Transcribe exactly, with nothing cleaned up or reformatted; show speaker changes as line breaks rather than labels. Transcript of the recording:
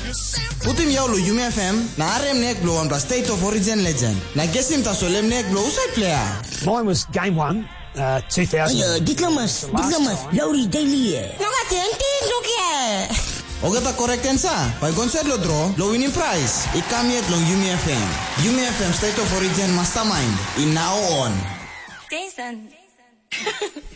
Putim jou lo Yumi F M, na arem nek blow on State of Origin Legend. Na gesim ta solem nek blow usai player.
Mine was game one, uh, two thousand.
Ayo, diklemas, diklemas, Lauri Daily.
Nonga tenti loke.
Oga ta correct ensa. By concert lo draw, lo winning prize. Ik kam yet long Yumi F M. Yumi F M State of Origin Mastermind. In now on.
Jason.